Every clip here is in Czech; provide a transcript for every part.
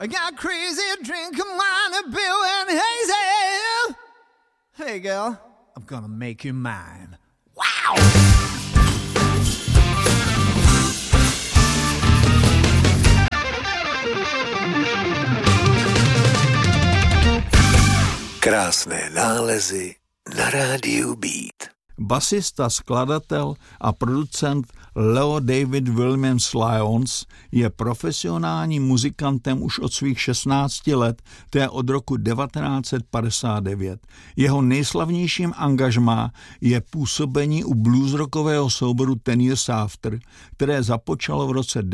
I got crazy drinking wine and beer and hazel. Hey girl, I'm gonna make you mine. Wow! Krásné nálezy na rádiu Beat. Basista, skladatel a producent Leo David Williams Lyons je profesionálním muzikantem už od svých 16 let, to je od roku 1959. Jeho nejslavnějším angažmá je působení u bluesrockového souboru Ten Years After, které započalo v roce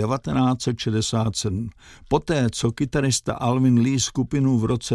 1967. Poté, co kytarista Alvin Lee skupinu v roce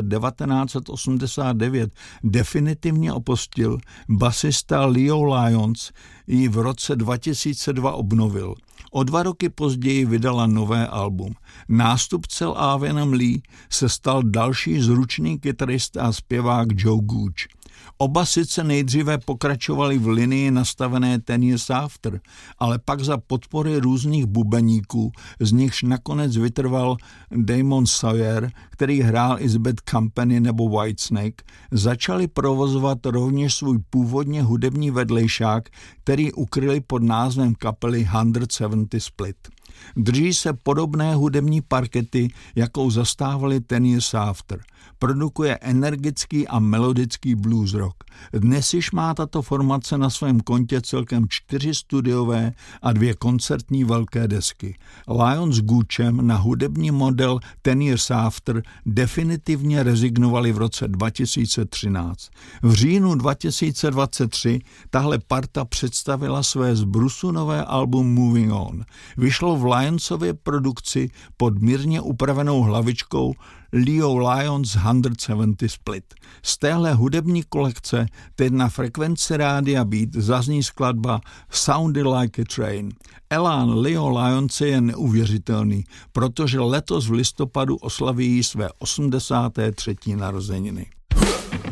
1989 definitivně opustil, basista Leo Lyons ji v roce 2002 obnovil. O 2 roky později vydala nové album. Nástupce Alvinem Lee se stal další zručný kytarista a zpěvák Joe Gooch. Oba sice nejdříve pokračovali v linii nastavené Ten Years After, ale pak za podpory různých bubeníků, z nichž nakonec vytrval Damon Sawyer, který hrál i z Bad Company nebo Whitesnake, začali provozovat rovněž svůj původně hudební vedlejšák, který ukryli pod názvem kapely 170 Split. Drží se podobné hudební parkety, jakou zastávali Ten Years After. Produkuje energický a melodický blues rock. Dnes již má tato formace na svém kontě celkem 4 studiové a 2 koncertní velké desky. Lyons s Goochem na hudební model Ten Years After definitivně rezignovali v roce 2013. V říjnu 2023 tahle parta představila své z brusu nové album Moving On. Vyšlo v Lyonsově produkci pod mírně upravenou hlavičkou Leo Lyons 170 Split. Z téhle hudební kolekce teď na frekvenci rádia Beat zazní skladba Sounded Like a Train. Elán Leo Lyonse je neuvěřitelný, protože letos v listopadu oslaví své 83. narozeniny.